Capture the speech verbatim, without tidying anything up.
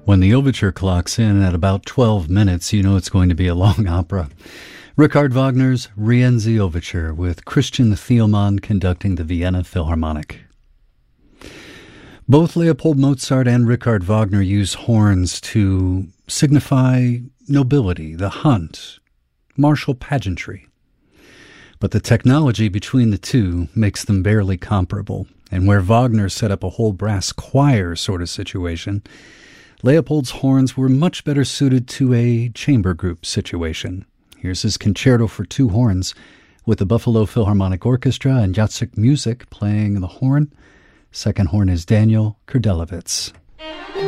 When the overture clocks in at about twelve minutes, you know it's going to be a long opera. Richard Wagner's Rienzi Overture with Christian Thielmann conducting the Vienna Philharmonic. Both Leopold Mozart and Richard Wagner use horns to signify nobility, the hunt, martial pageantry. But the technology between the two makes them barely comparable. And where Wagner set up a whole brass choir sort of situation, Leopold's horns were much better suited to a chamber group situation. Here's his concerto for two horns with the Buffalo Philharmonic Orchestra and Jacek Music playing the horn. Second horn is Daniel Kurdelewicz.